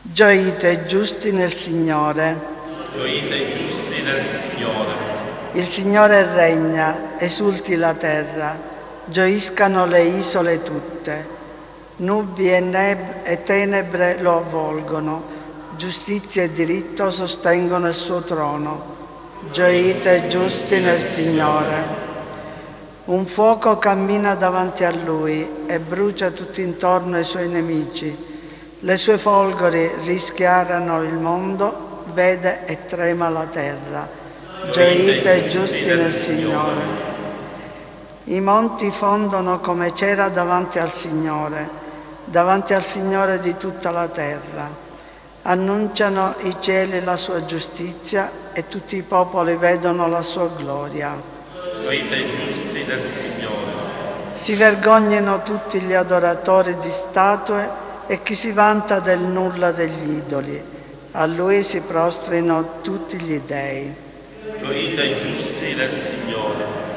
Gioite giusti nel Signore. Gioite giusti nel Signore. Il Signore regna, esulti la terra, gioiscano le isole tutte. Nubi e tenebre lo avvolgono, giustizia e diritto sostengono il suo trono. Gioite giusti nel Signore. Un fuoco cammina davanti a lui e brucia tutto intorno ai suoi nemici. Le sue folgori rischiarano il mondo, vede e trema la terra. Gioite giusti nel Signore. I monti fondono come cera davanti al Signore di tutta la terra. Annunciano i cieli la sua giustizia e tutti i popoli vedono la sua gloria. Gioite giusti nel Signore. Si vergognino tutti gli adoratori di statue e chi si vanta del nulla degli idoli. A lui si prostrino tutti gli dei. Gioite giusti nel Signore.